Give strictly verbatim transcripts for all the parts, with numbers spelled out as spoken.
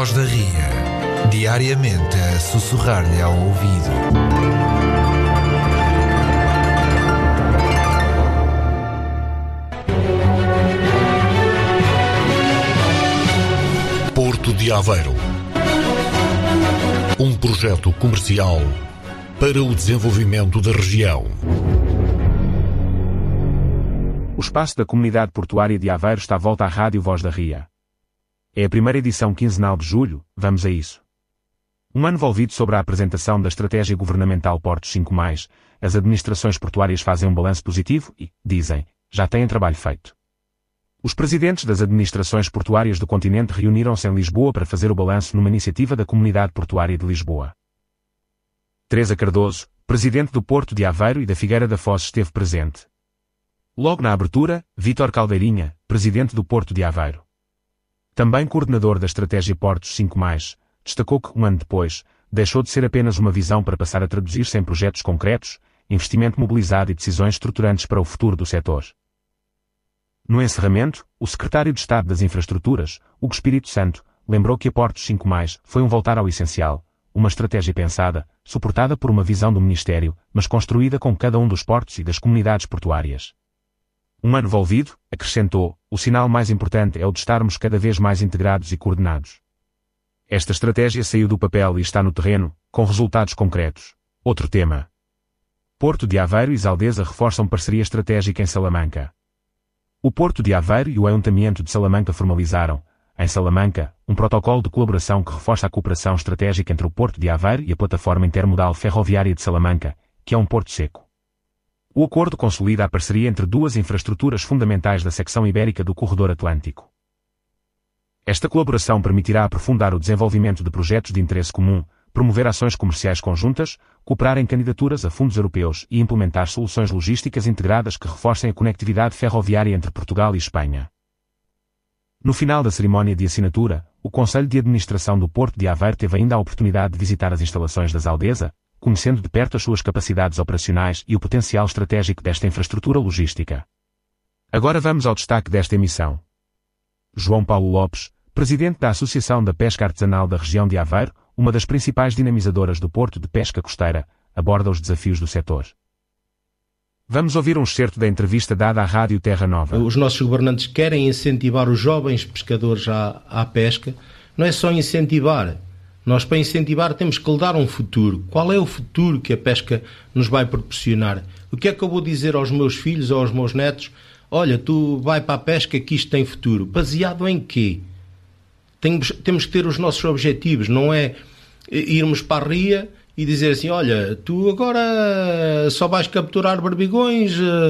Voz da Ria, diariamente a sussurrar-lhe ao ouvido. Porto de Aveiro. Um projeto comercial para o desenvolvimento da região. O espaço da Comunidade Portuária de Aveiro está à volta à Rádio Voz da Ria. É a primeira edição quinzenal de julho, vamos a isso. Um ano envolvido sobre a apresentação da Estratégia Governamental Portos cinco mais, as administrações portuárias fazem um balanço positivo e, dizem, já têm trabalho feito. Os presidentes das administrações portuárias do continente reuniram-se em Lisboa para fazer o balanço numa iniciativa da Comunidade Portuária de Lisboa. Teresa Cardoso, presidente do Porto de Aveiro e da Figueira da Foz, esteve presente. Logo na abertura, Vítor Caldeirinha, presidente do Porto de Aveiro, também coordenador da Estratégia Portos cinco mais, destacou que, um ano depois, deixou de ser apenas uma visão para passar a traduzir-se em projetos concretos, investimento mobilizado e decisões estruturantes para o futuro do setor. No encerramento, o secretário de Estado das Infraestruturas, Hugo Espírito Santo, lembrou que a Portos cinco mais foi um voltar ao essencial, uma estratégia pensada, suportada por uma visão do Ministério, mas construída com cada um dos portos e das comunidades portuárias. Um ano envolvido, acrescentou, o sinal mais importante é o de estarmos cada vez mais integrados e coordenados. Esta estratégia saiu do papel e está no terreno, com resultados concretos. Outro tema. Porto de Aveiro e Zaldeza reforçam parceria estratégica em Salamanca. O Porto de Aveiro e o Ayuntamiento de Salamanca formalizaram, em Salamanca, um protocolo de colaboração que reforça a cooperação estratégica entre o Porto de Aveiro e a Plataforma Intermodal Ferroviária de Salamanca, que é um porto seco. O acordo consolida a parceria entre duas infraestruturas fundamentais da secção ibérica do Corredor Atlântico. Esta colaboração permitirá aprofundar o desenvolvimento de projetos de interesse comum, promover ações comerciais conjuntas, cooperar em candidaturas a fundos europeus e implementar soluções logísticas integradas que reforcem a conectividade ferroviária entre Portugal e Espanha. No final da cerimónia de assinatura, o Conselho de Administração do Porto de Aveiro teve ainda a oportunidade de visitar as instalações da Zaldeza, conhecendo de perto as suas capacidades operacionais e o potencial estratégico desta infraestrutura logística. Agora vamos ao destaque desta emissão. João Paulo Lopes, presidente da Associação da Pesca Artesanal da região de Aveiro, uma das principais dinamizadoras do Porto de Pesca Costeira, aborda os desafios do setor. Vamos ouvir um excerto da entrevista dada à Rádio Terra Nova. Os nossos governantes querem incentivar os jovens pescadores à, à pesca. Não é só incentivar. Nós, para incentivar, temos que lhe dar um futuro. Qual é o futuro que a pesca nos vai proporcionar? O que é que eu vou dizer aos meus filhos ou aos meus netos? Olha, tu vai para a pesca que isto tem futuro. Baseado em quê? Temos, temos que ter os nossos objetivos. Não é irmos para a ria e dizer assim, olha, tu agora só vais capturar barbigões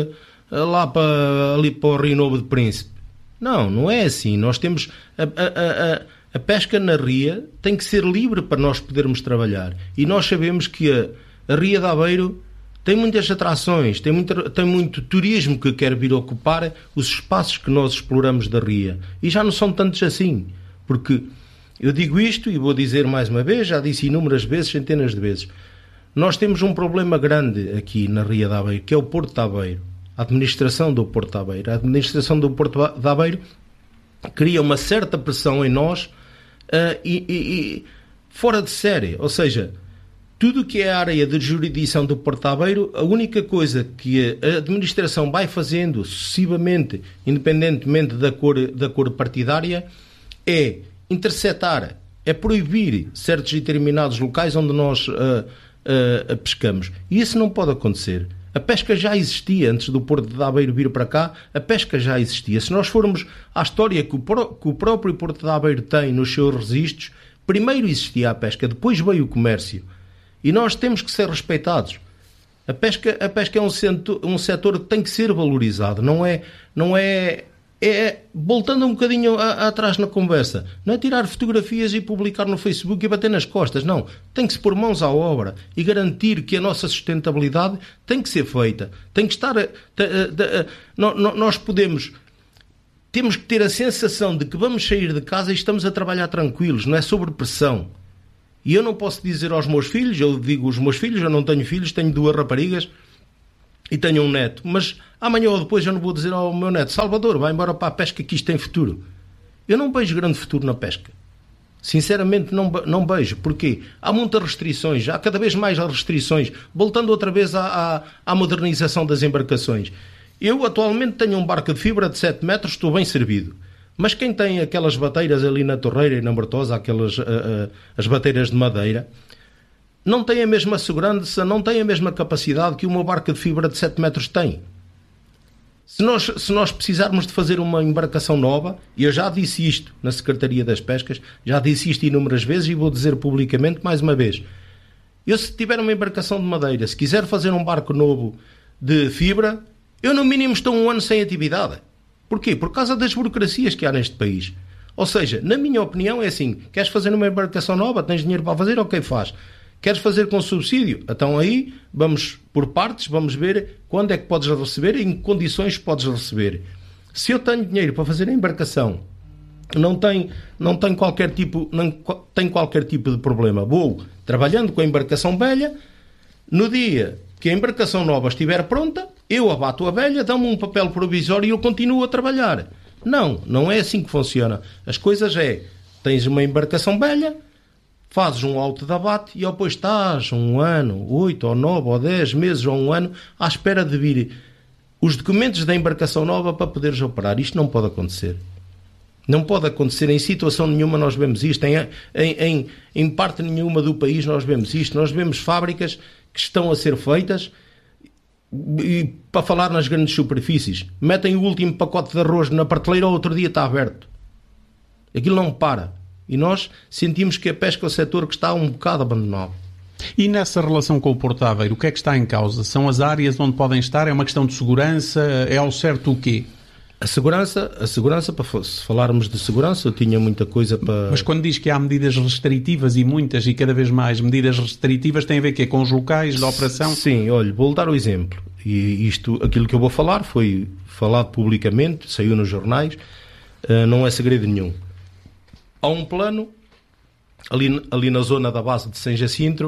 lá para, ali para o Rio Novo de Príncipe. Não, não é assim. Nós temos... A, a, a, A pesca na ria tem que ser livre para nós podermos trabalhar. E nós sabemos que a, a Ria de Aveiro tem muitas atrações, tem muito, tem muito turismo que quer vir ocupar os espaços que nós exploramos da ria. E já não são tantos assim. Porque eu digo isto e vou dizer mais uma vez, já disse inúmeras vezes, centenas de vezes. Nós temos um problema grande aqui na Ria de Aveiro, que é o Porto de Aveiro. A administração do Porto de Aveiro. A administração do Porto de Aveiro cria uma certa pressão em nós Uh, e, e, e fora de série, ou seja, tudo o que é a área de jurisdição do Porto de Aveiro, a única coisa que a administração vai fazendo sucessivamente, independentemente da cor, da cor partidária, é interceptar, é proibir certos e determinados locais onde nós uh, uh, pescamos. E isso não pode acontecer. A pesca já existia antes do Porto de Aveiro vir para cá, a pesca já existia. Se nós formos à história que o, pro, que o próprio Porto de Aveiro tem nos seus registros, primeiro existia a pesca, depois veio o comércio. E nós temos que ser respeitados. A pesca, a pesca é um setor, um setor que tem que ser valorizado, não é... Não é É, voltando um bocadinho a, a, atrás na conversa, não é tirar fotografias e publicar no Facebook e bater nas costas, não. Tem que se pôr mãos à obra e garantir que a nossa sustentabilidade tem que ser feita. Tem que estar... A, a, a, a, no, nós podemos... Temos que ter a sensação de que vamos sair de casa e estamos a trabalhar tranquilos, não é sobre pressão. E eu não posso dizer aos meus filhos, eu digo os meus filhos, eu não tenho filhos, tenho duas raparigas, e tenho um neto, mas amanhã ou depois eu não vou dizer ao meu neto: Salvador, vai embora para a pesca que isto tem futuro. Eu não vejo grande futuro na pesca. Sinceramente não, não vejo. Porquê? Há muitas restrições, há cada vez mais restrições. Voltando outra vez à, à, à modernização das embarcações. Eu atualmente tenho um barco de fibra de sete metros, estou bem servido. Mas quem tem aquelas bateiras ali na Torreira e na Bertosa, aquelas, uh, uh, as bateiras de madeira, não tem a mesma segurança, não tem a mesma capacidade que uma barca de fibra de sete metros tem. Se nós, se nós precisarmos de fazer uma embarcação nova, e eu já disse isto na Secretaria das Pescas, já disse isto inúmeras vezes e vou dizer publicamente mais uma vez. Eu, se tiver uma embarcação de madeira, se quiser fazer um barco novo de fibra, eu no mínimo estou um ano sem atividade. Porquê? Por causa das burocracias que há neste país. Ou seja, na minha opinião é assim, queres fazer uma embarcação nova, tens dinheiro para fazer, ok, faz. Queres fazer com subsídio? Então aí vamos por partes, vamos ver quando é que podes receber e em que condições podes receber. Se eu tenho dinheiro para fazer a embarcação, não tem, não tem qualquer tipo, não tem qualquer tipo de problema. Vou trabalhando com a embarcação velha, no dia que a embarcação nova estiver pronta, eu abato a velha, dão-me um papel provisório e eu continuo a trabalhar. Não, não é assim que funciona. As coisas é, tens uma embarcação velha, fazes um auto de abate e depois estás um ano, oito ou nove ou dez meses ou um ano à espera de vir os documentos da embarcação nova para poderes operar. Isto não pode acontecer. Não pode acontecer em situação nenhuma, nós vemos isto. Em, em, em, em parte nenhuma do país nós vemos isto. Nós vemos fábricas que estão a ser feitas e, para falar nas grandes superfícies, metem o último pacote de arroz na prateleira, outro dia está aberto. Aquilo não para. E nós sentimos que a pesca é o setor que está um bocado abandonado. E nessa relação com o Porto de Aveiro, o que é que está em causa? São as áreas onde podem estar? É uma questão de segurança? É ao certo o quê? A segurança, a segurança, para se falarmos de segurança, eu tinha muita coisa para... Mas quando diz que há medidas restritivas e muitas e cada vez mais medidas restritivas, tem a ver quê? Com os locais de operação? Sim, olha, vou dar o exemplo. E isto, aquilo que eu vou falar foi falado publicamente, saiu nos jornais, uh, não é segredo nenhum. Há um plano, ali, ali na zona da base de São Jacinto,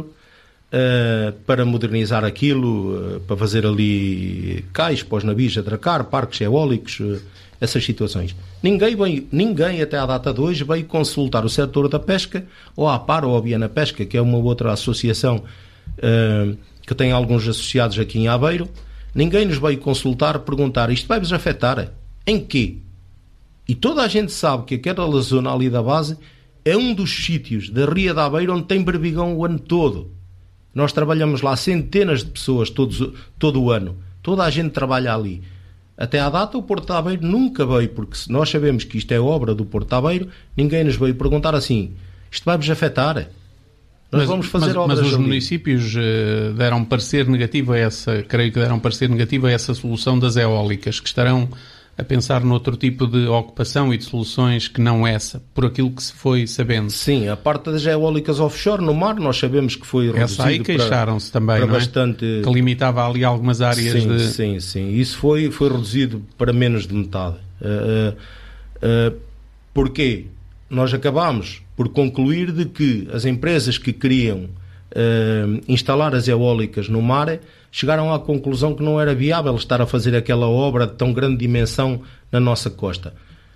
uh, para modernizar aquilo, uh, para fazer ali cais para os navios atracar, parques eólicos, uh, essas situações. Ninguém, veio, ninguém até à data de hoje veio consultar o setor da pesca, ou a APAR ou a Viana Pesca, que é uma outra associação uh, que tem alguns associados aqui em Aveiro. Ninguém nos veio consultar, perguntar, isto vai-vos afetar? Em quê? E toda a gente sabe que aquela zona ali da base é um dos sítios da Ria de Aveiro onde tem berbigão o ano todo. Nós trabalhamos lá centenas de pessoas todos, todo o ano. Toda a gente trabalha ali. Até à data o Porto de Aveiro nunca veio, porque se nós sabemos que isto é obra do Porto de Aveiro, ninguém nos veio perguntar assim, isto vai-vos afetar? Nós mas, vamos fazer mas, obras mas os ali. Municípios uh, deram parecer negativo a essa, creio que deram parecer negativo a essa solução das eólicas, que estarão a pensar noutro tipo de ocupação e de soluções que não essa, por aquilo que se foi sabendo. Sim, a parte das eólicas offshore no mar, nós sabemos que foi reduzido. Essa aí queixaram-se também, para não é? Bastante... Que limitava ali algumas áreas sim, de... Sim, sim, isso foi, foi reduzido para menos de metade. Uh, uh, porquê? Nós acabámos por concluir de que as empresas que queriam uh, instalar as eólicas no mar chegaram à conclusão que não era viável estar a fazer aquela obra de tão grande dimensão na nossa costa.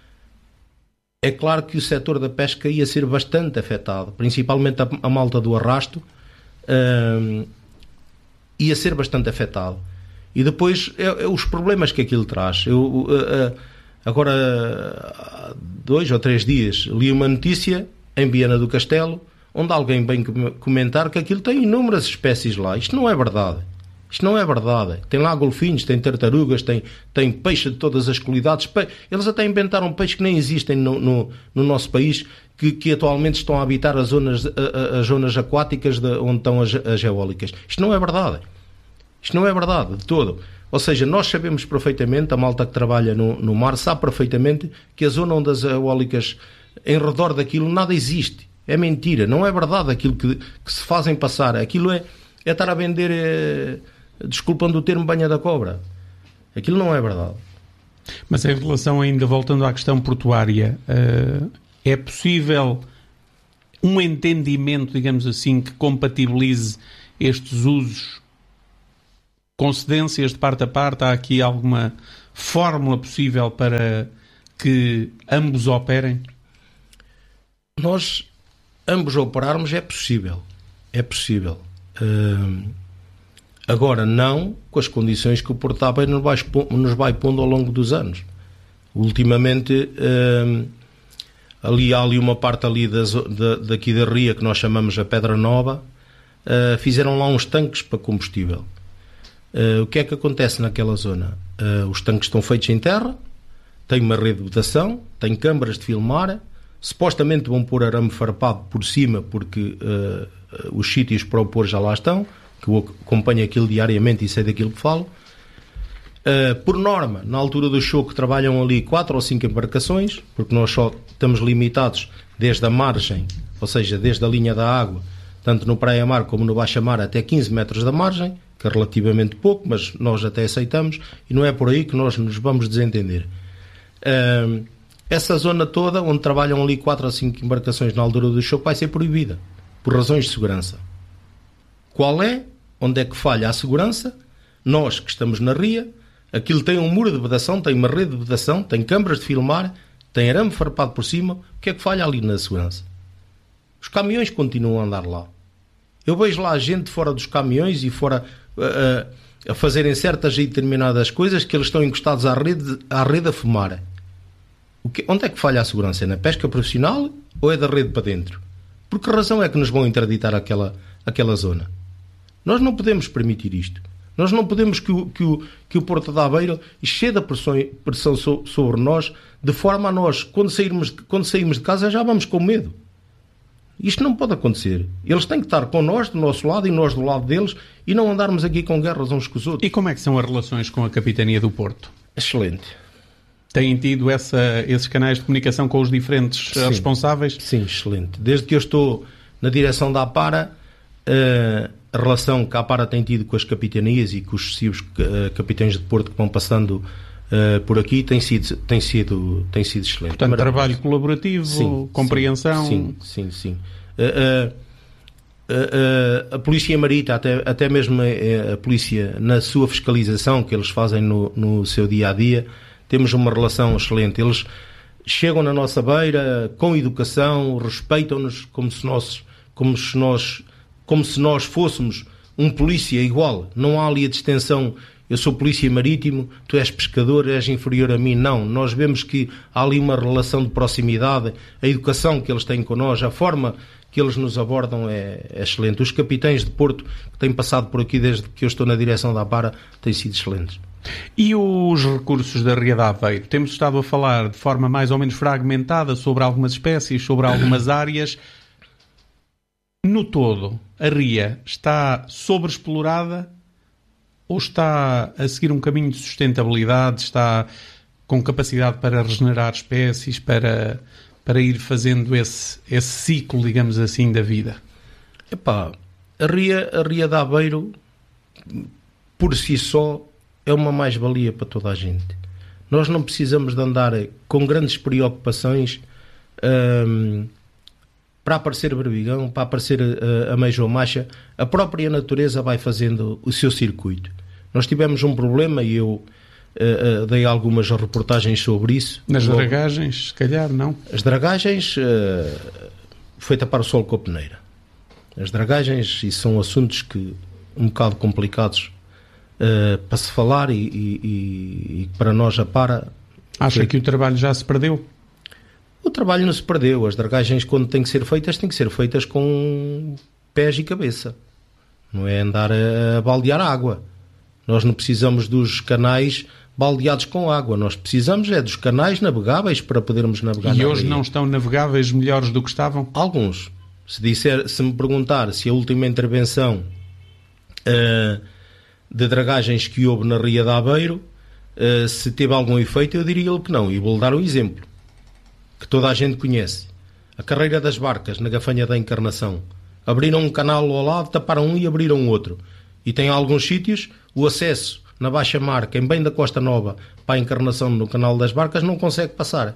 É claro que o setor da pesca ia ser bastante afetado, principalmente a, a malta do arrasto, uh, ia ser bastante afetado. E depois é, é os problemas que aquilo traz. Eu, uh, uh, agora, há dois ou três dias, li uma notícia em Viana do Castelo, onde alguém vem comentar que aquilo tem inúmeras espécies lá. Isto não é verdade. Isto não é verdade. Tem lá golfinhos, tem tartarugas, tem, tem peixe de todas as qualidades. Eles até inventaram peixes que nem existem no, no, no nosso país, que, que atualmente estão a habitar as zonas, a, as zonas aquáticas de, onde estão as, as eólicas. Isto não é verdade. Isto não é verdade de todo. Ou seja, nós sabemos perfeitamente, a malta que trabalha no, no mar sabe perfeitamente que a zona onde as eólicas, em redor daquilo, nada existe. É mentira. Não é verdade aquilo que, que se fazem passar. Aquilo é, é estar a vender... É, desculpando o termo, banha da cobra. Aquilo não é verdade. Mas em relação ainda, voltando à questão portuária, uh, é possível um entendimento, digamos assim, que compatibilize estes usos com cedências de parte a parte? Há aqui alguma fórmula possível para que ambos operem? Nós, ambos operarmos é possível. É possível. Uh, agora, não com as condições que o Porto de Aveiro nos vai, nos vai pondo ao longo dos anos. Ultimamente, uh, ali há ali uma parte ali das, da, daqui da Ria, que nós chamamos a Pedra Nova, uh, fizeram lá uns tanques para combustível. Uh, o que é que acontece naquela zona? Uh, os tanques estão feitos em terra, tem uma rede de vedação, tem câmaras de filmar, supostamente vão pôr arame farpado por cima, porque uh, os sítios para o pôr já lá estão, que eu acompanho aquilo diariamente e sei daquilo que falo. Uh, por norma, na altura do choque trabalham ali quatro ou cinco embarcações, porque nós só estamos limitados desde a margem, ou seja, desde a linha da água, tanto no praia-mar como no baixa-mar, até quinze metros da margem, que é relativamente pouco, mas nós até aceitamos, e não é por aí que nós nos vamos desentender. Uh, essa zona toda, onde trabalham ali quatro ou cinco embarcações na altura do choque, vai ser proibida, por razões de segurança. Qual é? Onde é que falha a segurança? Nós que estamos na Ria, aquilo tem um muro de vedação, tem uma rede de vedação, tem câmaras de filmar, tem arame farpado por cima. O que é que falha ali na segurança? Os caminhões continuam a andar lá. Eu vejo lá gente fora dos caminhões e fora uh, a fazerem certas e determinadas coisas que eles estão encostados à rede, à rede a fumar. O que, onde é que falha a segurança? É na pesca profissional ou é da rede para dentro? Por que razão é que nos vão interditar aquela, aquela zona? Nós não podemos permitir isto. Nós não podemos que o, que o, que o Porto de Aveiro exceda pressão, pressão so, sobre nós, de forma a nós, quando sairmos, quando sairmos de casa, já vamos com medo. Isto não pode acontecer. Eles têm que estar com nós, do nosso lado, e nós do lado deles, e não andarmos aqui com guerras uns com os outros. E como é que são as relações com a Capitania do Porto? Excelente. Têm tido essa, esses canais de comunicação com os diferentes sim, responsáveis? Sim, excelente. Desde que eu estou na direção da APARA, uh, a relação que a APARA tem tido com as capitanias e com os sucessivos uh, capitães de Porto que vão passando uh, por aqui tem sido, tem sido, tem sido excelente. Portanto, trabalho colaborativo, sim, compreensão... Sim, sim, sim. Uh, uh, uh, uh, a Polícia Marita, até, até mesmo a, a Polícia, na sua fiscalização que eles fazem no, no seu dia-a-dia, temos uma relação excelente. Eles chegam na nossa beira com educação, respeitam-nos como se nós, como se nós, como se nós fôssemos um polícia igual. Não há ali a distinção, eu sou polícia marítimo, tu és pescador, és inferior a mim. Não, nós vemos que há ali uma relação de proximidade, a educação que eles têm connosco, a forma que eles nos abordam é, é excelente. Os capitães de Porto que têm passado por aqui desde que eu estou na direção da APARA têm sido excelentes. E os recursos da Ria de Aveiro? Temos estado a falar de forma mais ou menos fragmentada sobre algumas espécies, sobre algumas áreas. No todo, a Ria está sobreexplorada ou está a seguir um caminho de sustentabilidade, está com capacidade para regenerar espécies, para, para ir fazendo esse, esse ciclo, digamos assim, da vida? Epá, a Ria, a Ria de Aveiro, por si só, é uma mais-valia para toda a gente. Nós não precisamos de andar com grandes preocupações hum, para aparecer Berbigão, para aparecer a, a Meijo ou Macha. A própria natureza vai fazendo o seu circuito. Nós tivemos um problema e eu uh, uh, dei algumas reportagens sobre isso. Nas Logo, dragagens, se calhar, não? As dragagens, uh, foi tapar o sol com a peneira. As dragagens, e são assuntos que um bocado complicados Uh, para se falar e, e, e para nós a para... Acha que o trabalho já se perdeu? O trabalho não se perdeu. As dragagens, quando têm que ser feitas, têm que ser feitas com pés e cabeça. Não é andar a, a baldear água. Nós não precisamos dos canais baldeados com água. Nós precisamos é dos canais navegáveis para podermos navegar. E hoje não estão navegáveis melhores do que estavam? Alguns. Se, disser, se me perguntar se a última intervenção... Uh, de dragagens que houve na Ria de Aveiro, uh, se teve algum efeito, eu diria-lhe que não. E vou-lhe dar um exemplo, que toda a gente conhece. A carreira das barcas na Gafanha da Encarnação. Abriram um canal ao lado, taparam um e abriram outro. E tem alguns sítios, o acesso na Baixa Mar, quem vem da Costa Nova para a Encarnação no canal das barcas, não consegue passar.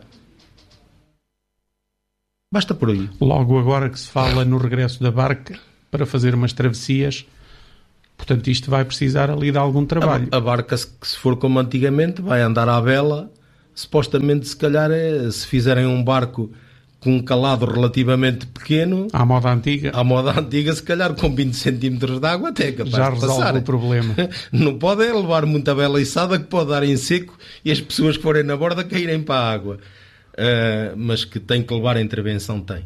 Basta por aí. Logo agora que se fala no regresso da barca, para fazer umas travessias... Portanto, isto vai precisar ali de algum trabalho. A, a barca, se, se for como antigamente, vai andar à vela. Supostamente, se calhar, é, se fizerem um barco com um calado relativamente pequeno, à moda antiga, à moda antiga, se calhar com vinte centímetros de água até é capaz já de resolve passar. o problema. Não pode é levar muita bela içada que pode dar em seco e as pessoas que forem na borda caírem para a água. Uh, mas que tem que levar a intervenção, tem.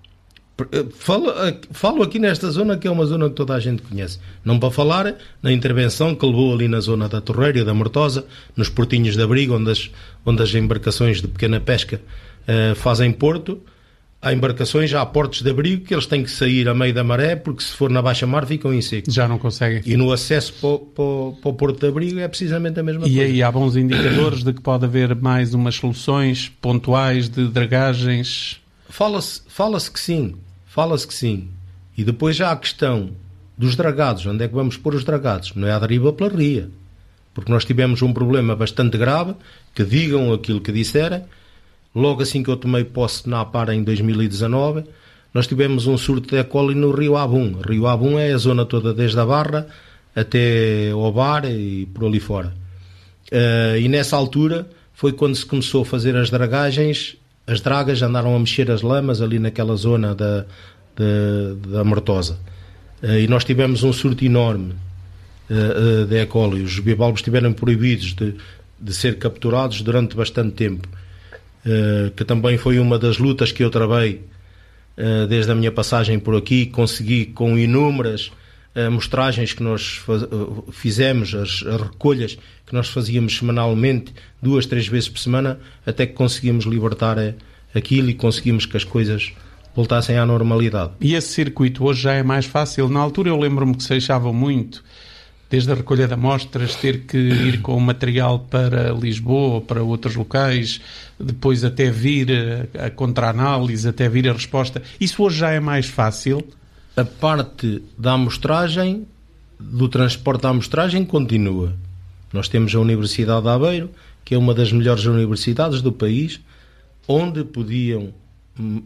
Falo, falo aqui nesta zona que é uma zona que toda a gente conhece. Não para falar na intervenção que levou ali na zona da Torreira e da Mortosa, nos portinhos de abrigo, onde as, onde as embarcações de pequena pesca uh, fazem porto. Há embarcações, há portos de abrigo que eles têm que sair a meio da maré, porque se for na baixa mar ficam em seco. Já não conseguem. E no acesso para o, para o, para o porto de abrigo é precisamente a mesma e coisa. E aí há bons indicadores de que pode haver mais umas soluções pontuais de dragagens? Fala-se, fala-se que sim. Fala-se que sim. E depois já há a questão dos dragados. Onde é que vamos pôr os dragados? Não é à deriva pela ria. Porque nós tivemos um problema bastante grave, que digam aquilo que disserem. Logo assim que eu tomei posse na APAR em dois mil e dezanove, nós tivemos um surto de E. coli no Rio Abum. O Rio Abum é a zona toda desde a Barra até ao Bar e por ali fora. Uh, e nessa altura foi quando se começou a fazer as dragagens. As dragas andaram a mexer as lamas ali naquela zona da, da, da Mortosa. Uh, e nós tivemos um surto enorme uh, uh, de E. coli. Os bivalves estiveram proibidos de, de ser capturados durante bastante tempo. Uh, que também foi uma das lutas que eu travei uh, desde a minha passagem por aqui. Consegui, com inúmeras uh, mostragens que nós faz, uh, fizemos, as, as recolhas que nós fazíamos semanalmente, duas, três vezes por semana, até que conseguimos libertar uh, aquilo e conseguimos que as coisas voltassem à normalidade. E esse circuito hoje já é mais fácil? Na altura eu lembro-me que se deixava muito, desde a recolha de amostras, ter que ir com o material para Lisboa ou para outros locais, depois até vir a, a contra-análise, até vir a resposta. Isso hoje já é mais fácil? A parte da amostragem, do transporte da amostragem, continua. Nós temos a Universidade de Aveiro, que é uma das melhores universidades do país, onde podiam uh,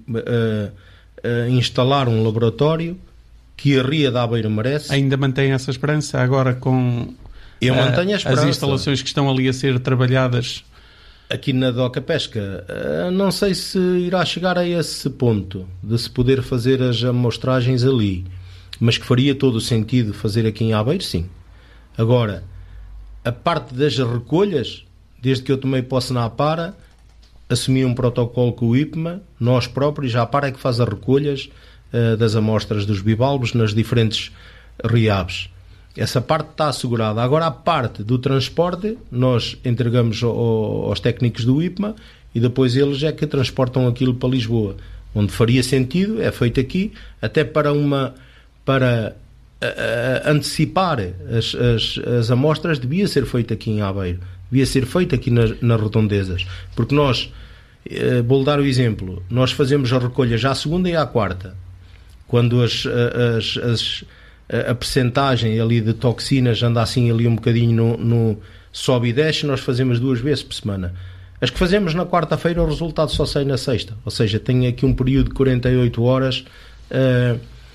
uh, instalar um laboratório que a Ria de Aveiro merece. Ainda mantém essa esperança agora com Eu mantenho a esperança. As instalações que estão ali a ser trabalhadas? Aqui na Doca Pesca, não sei se irá chegar a esse ponto de se poder fazer as amostragens ali, mas que faria todo o sentido fazer aqui em Aveiro, sim. Agora, a parte das recolhas, desde que eu tomei posse na APAR, assumi um protocolo com o I P M A, nós próprios, a APAR é que faz as recolhas uh, das amostras dos bivalves nas diferentes riabes. Essa parte está assegurada. Agora, a parte do transporte, nós entregamos ao, aos técnicos do I P M A e depois eles é que transportam aquilo para Lisboa. Onde faria sentido, é feito aqui, até para, uma, para uh, antecipar as, as, as amostras, devia ser feito aqui em Aveiro. Devia ser feito aqui nas, nas redondezas. Porque nós, uh, vou dar o exemplo, nós fazemos a recolha já à segunda e à quarta. Quando as... as, as a percentagem ali de toxinas anda assim ali um bocadinho no, no sobe e desce, nós fazemos duas vezes por semana. As que fazemos na quarta-feira, o resultado só sai na sexta. Ou seja, tem aqui um período de quarenta e oito horas uh,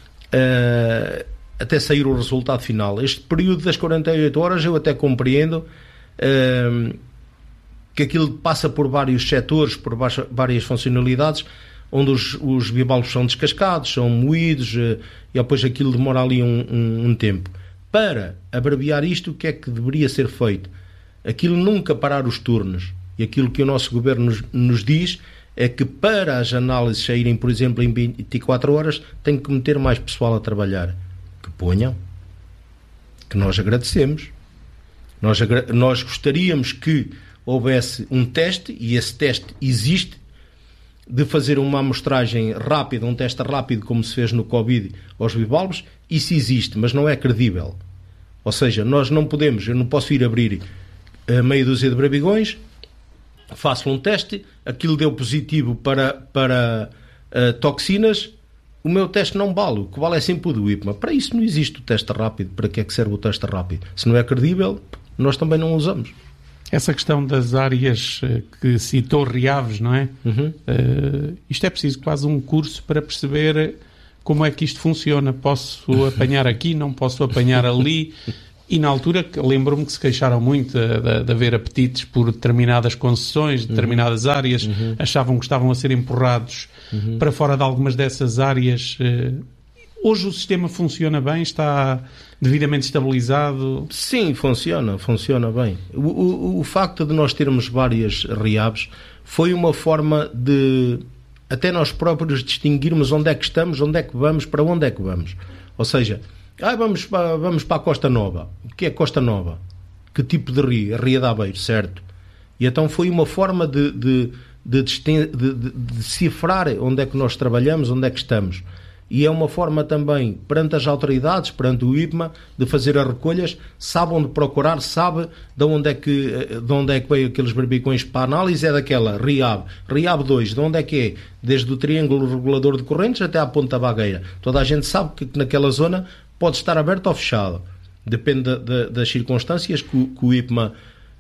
uh, até sair o resultado final. Este período das quarenta e oito horas eu até compreendo uh, que aquilo passa por vários setores, por várias funcionalidades, onde os, os bivalves são descascados, são moídos, e depois aquilo demora ali um, um, um tempo. Para abreviar isto, o que é que deveria ser feito? Aquilo nunca parar os turnos. E aquilo que o nosso governo nos, nos diz é que para as análises saírem, por exemplo, em vinte e quatro horas, tem que meter mais pessoal a trabalhar. Que ponham. Que nós agradecemos. Nós, agra- nós gostaríamos que houvesse um teste, e esse teste existe, de fazer uma amostragem rápida, um teste rápido, como se fez no Covid aos bivalves. Isso existe, mas não é credível. Ou seja, nós não podemos, eu não posso ir abrir a meia dúzia de bravigões, faço um teste, aquilo deu positivo para, para uh, toxinas, o meu teste não vale, o que vale é sempre o do I P M A. Para isso não existe o teste rápido. Para que é que serve o teste rápido? Se não é credível, nós também não usamos. Essa questão das áreas que citou Riaves, não é? Uhum. Uh, isto é preciso quase um curso para perceber como é que isto funciona. Posso apanhar aqui, não posso apanhar ali. E na altura, lembro-me que se queixaram muito de, de, de haver apetites por determinadas concessões, determinadas uhum. áreas, uhum. achavam que estavam a ser empurrados uhum. para fora de algumas dessas áreas. Hoje o sistema funciona bem? Está devidamente estabilizado? Sim, funciona, funciona bem. O, o, o facto de nós termos várias RIABs foi uma forma de até nós próprios distinguirmos onde é que estamos, onde é que vamos, para onde é que vamos. Ou seja, ah, vamos, para, vamos para a Costa Nova. O que é Costa Nova? Que tipo de ria? Ria de Aveiro, certo? E então foi uma forma de, de, de, de, de, de decifrar onde é que nós trabalhamos, onde é que estamos. E é uma forma também, perante as autoridades, perante o I P M A, de fazer as recolhas, sabe onde procurar, sabe de onde é que, de onde é que veio aqueles barbicões para a análise, é daquela RIAB. RIAB dois, de onde é que é? Desde o triângulo regulador de correntes até à Ponta Bagueira. Toda a gente sabe que naquela zona pode estar aberto ou fechado. Depende de, de, das circunstâncias que o, que o I P M A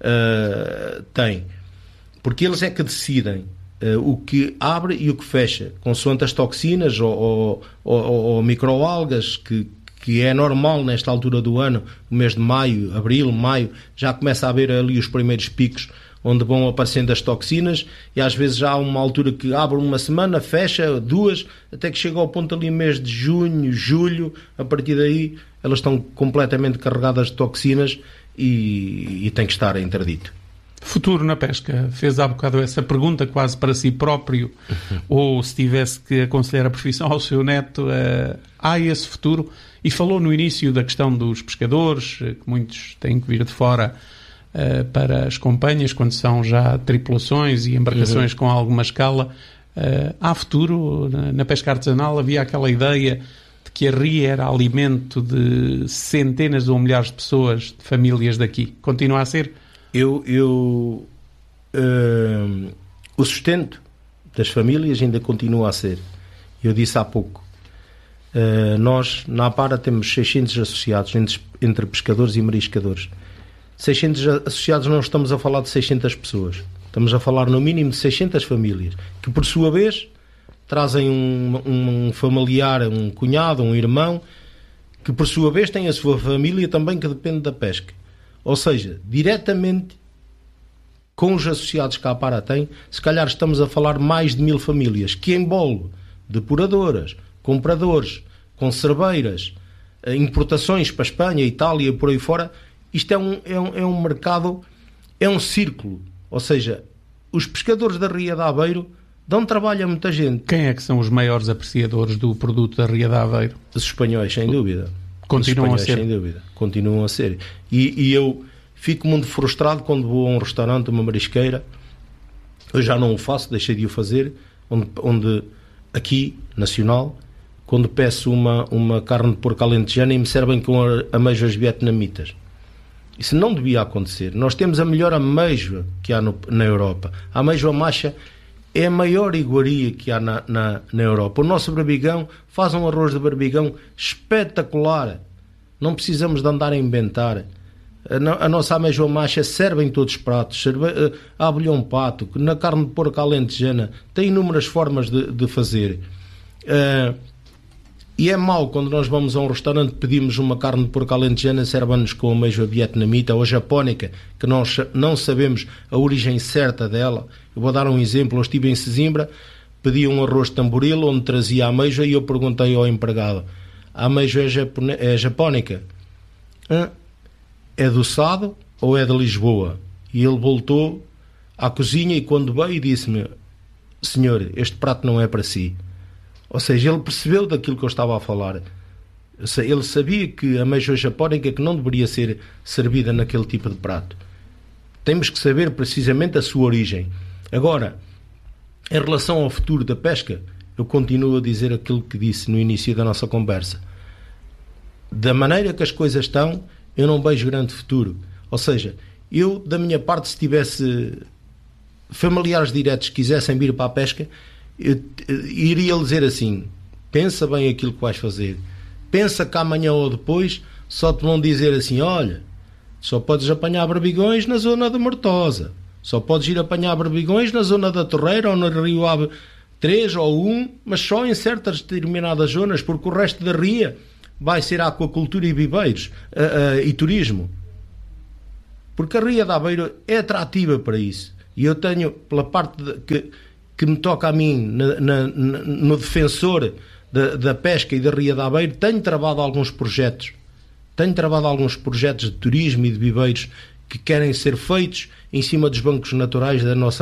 uh, tem. Porque eles é que decidem Uh, o que abre e o que fecha, consoante as toxinas ou, ou, ou, ou microalgas, que, que é normal nesta altura do ano, no mês de maio, abril, maio, já começa a haver ali os primeiros picos onde vão aparecendo as toxinas, e às vezes já há uma altura que abre uma semana, fecha duas, até que chega ao ponto ali mês de junho, julho, a partir daí elas estão completamente carregadas de toxinas e, e tem que estar interdito. Futuro na pesca. Fez há bocado essa pergunta quase para si próprio, uhum. ou se tivesse que aconselhar a profissão ao seu neto, uh, há esse futuro? E falou no início da questão dos pescadores, que muitos têm que vir de fora uh, para as companhias, quando são já tripulações e embarcações uhum. com alguma escala. Uh, há futuro na, na pesca artesanal? Havia aquela ideia de que a ria era alimento de centenas ou milhares de pessoas, de famílias daqui. Continua a ser? Eu, eu uh, o sustento das famílias ainda continua a ser. Eu disse há pouco, uh, nós na APARA temos seiscentos associados entre, entre pescadores e mariscadores. seiscentos associados, não estamos a falar de seiscentas pessoas, estamos a falar no mínimo de seiscentas famílias, que por sua vez trazem um, um familiar, um cunhado, um irmão, que por sua vez tem a sua família também que depende da pesca. Ou seja, diretamente com os associados que a APARA tem, se calhar estamos a falar mais de mil famílias, que envolve depuradoras, compradores, conserveiras, importações para a Espanha, Itália e por aí fora. Isto é um, é um, é um mercado, é um círculo. Ou seja, os pescadores da Ria de Aveiro dão trabalho a muita gente. Quem é que são os maiores apreciadores do produto da Ria de Aveiro? Os espanhóis, sem dúvida. Continuam a ser. Sem dúvida, continuam a ser. E, e eu fico muito frustrado quando vou a um restaurante, uma marisqueira. Eu já não o faço, deixei de o fazer. Onde, onde aqui, nacional, quando peço uma, uma carne de porco alentejana e me servem com amêijoas vietnamitas. Isso não devia acontecer. Nós temos a melhor amêijoa que há no, na Europa. A amêijoa macha é a maior iguaria que há na, na, na Europa. O nosso barbigão faz um arroz de barbigão espetacular. Não precisamos de andar a inventar. A, a nossa ameijoa macha serve em todos os pratos. Serve, uh, há abelhão pato, na carne de porco alentejana. Tem inúmeras formas de, de fazer. Uh, e é mau quando nós vamos a um restaurante, pedimos uma carne de porco alentejana, serve-nos com ameijoa vietnamita ou japónica, que nós não sabemos a origem certa dela. Eu vou dar um exemplo. Eu estive em Sesimbra, pedi um arroz de tamboril onde trazia a ameijoa e eu perguntei ao empregado: a ameijoa é, japone... é japónica? Hã? É do Sado ou é de Lisboa? E ele voltou à cozinha e quando veio disse-me: senhor, este prato não é para si. Ou seja, ele percebeu daquilo que eu estava a falar. Ele sabia que a ameijoa japónica que não deveria ser servida naquele tipo de prato. Temos que saber precisamente a sua origem. Agora, em relação ao futuro da pesca, eu continuo a dizer aquilo que disse no início da nossa conversa. Da maneira que as coisas estão, eu não vejo grande futuro. Ou seja, eu, da minha parte, se tivesse familiares diretos que quisessem vir para a pesca, eu iria dizer assim: pensa bem aquilo que vais fazer. Pensa que amanhã ou depois só te vão dizer assim: olha, só podes apanhar barbigões na zona de Mortosa. Só podes ir apanhar barbigões na zona da Torreira ou no Rio Ave três ou um, mas só em certas determinadas zonas, porque o resto da ria vai ser a aquacultura e viveiros uh, uh, e turismo. Porque a Ria de Aveiro é atrativa para isso. E eu tenho, pela parte de, que, que me toca a mim, na, na, no defensor da, da pesca e da Ria de Aveiro, tenho travado alguns projetos. Tenho travado alguns projetos de turismo e de viveiros que querem ser feitos em cima dos bancos naturais da nossa